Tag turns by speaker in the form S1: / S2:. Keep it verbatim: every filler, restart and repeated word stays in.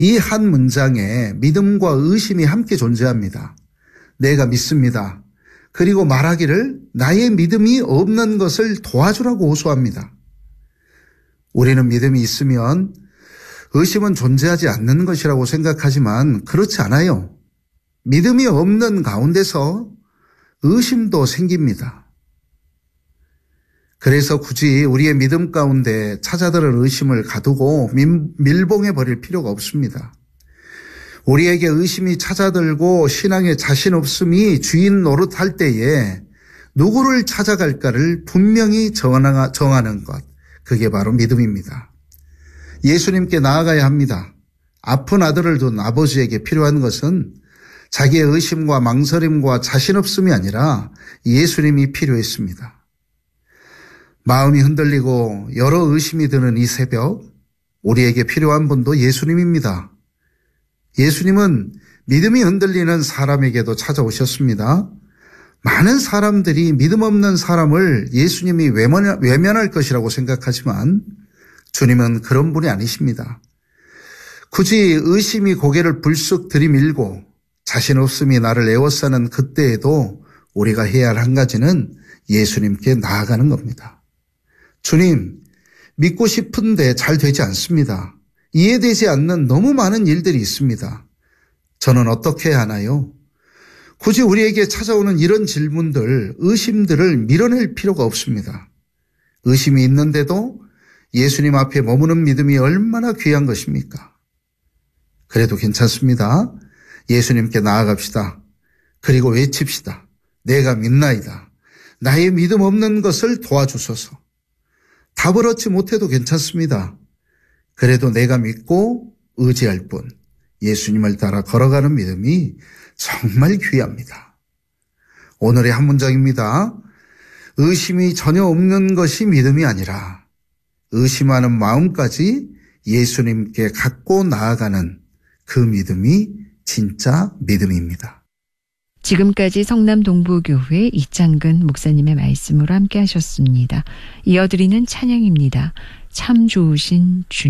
S1: 이 한 문장에 믿음과 의심이 함께 존재합니다. 내가 믿습니다. 그리고 말하기를 나의 믿음이 없는 것을 도와주라고 호소합니다. 우리는 믿음이 있으면 의심은 존재하지 않는 것이라고 생각하지만 그렇지 않아요. 믿음이 없는 가운데서 의심도 생깁니다. 그래서 굳이 우리의 믿음 가운데 찾아들을 의심을 가두고 밀봉해 버릴 필요가 없습니다. 우리에게 의심이 찾아들고 신앙에 자신 없음이 주인 노릇할 때에 누구를 찾아갈까를 분명히 정하는 것, 그게 바로 믿음입니다. 예수님께 나아가야 합니다. 아픈 아들을 둔 아버지에게 필요한 것은 자기의 의심과 망설임과 자신 없음이 아니라 예수님이 필요했습니다. 마음이 흔들리고 여러 의심이 드는 이 새벽, 우리에게 필요한 분도 예수님입니다. 예수님은 믿음이 흔들리는 사람에게도 찾아오셨습니다. 많은 사람들이 믿음 없는 사람을 예수님이 외면할 것이라고 생각하지만 주님은 그런 분이 아니십니다. 굳이 의심이 고개를 불쑥 들이밀고 자신 없음이 나를 에워싸는 그때에도 우리가 해야 할 한 가지는 예수님께 나아가는 겁니다. 주님, 믿고 싶은데 잘 되지 않습니다. 이해되지 않는 너무 많은 일들이 있습니다. 저는 어떻게 해야 하나요? 굳이 우리에게 찾아오는 이런 질문들, 의심들을 밀어낼 필요가 없습니다. 의심이 있는데도 예수님 앞에 머무는 믿음이 얼마나 귀한 것입니까? 그래도 괜찮습니다. 예수님께 나아갑시다. 그리고 외칩시다. 내가 믿나이다. 나의 믿음 없는 것을 도와주소서. 답을 얻지 못해도 괜찮습니다. 그래도 내가 믿고 의지할 뿐 예수님을 따라 걸어가는 믿음이 정말 귀합니다. 오늘의 한 문장입니다. 의심이 전혀 없는 것이 믿음이 아니라 의심하는 마음까지 예수님께 갖고 나아가는 그 믿음이 진짜 믿음입니다.
S2: 지금까지 성남동부교회 이창근 목사님의 말씀으로 함께 하셨습니다. 이어드리는 찬양입니다. 참 좋으신 주님.